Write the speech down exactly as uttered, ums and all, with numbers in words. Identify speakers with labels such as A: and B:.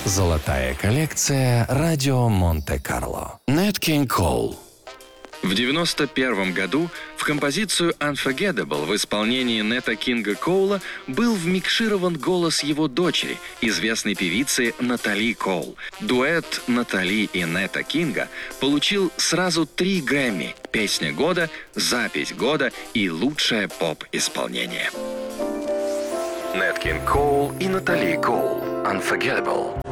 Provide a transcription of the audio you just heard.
A: Золотая коллекция «Радио Монте-Карло». Нэт Кинг Коул.
B: В девяносто первом году в композицию «Unforgettable» в исполнении Нэта Кинга Коула был вмикширован голос его дочери, известной певицы Натали Коул. Дуэт Натали и Нэта Кинга получил сразу три Грэмми: «Песня года», «Запись года» и «Лучшее поп-исполнение».
A: Нэт Кинг Коул и Натали Коул. «Unforgettable».